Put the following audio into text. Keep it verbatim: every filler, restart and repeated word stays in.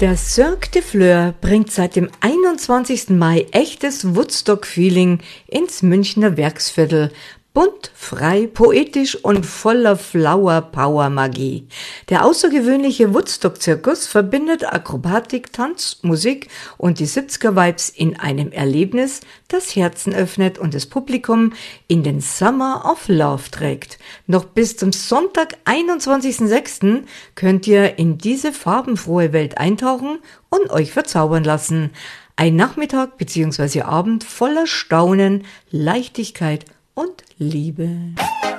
Der Cirque de Fleur bringt seit dem einundzwanzigsten Mai echtes Woodstock-Feeling ins Münchner Werksviertel. Bunt, frei, poetisch und voller Flower-Power-Magie. Der außergewöhnliche Woodstock-Zirkus verbindet Akrobatik, Tanz, Musik und die siebziger-Vibes in einem Erlebnis, das Herzen öffnet und das Publikum in den Summer of Love trägt. Noch bis zum Sonntag, einundzwanzigsten sechsten könnt ihr in diese farbenfrohe Welt eintauchen und euch verzaubern lassen. Ein Nachmittag bzw. Abend voller Staunen, Leichtigkeit und Liebe.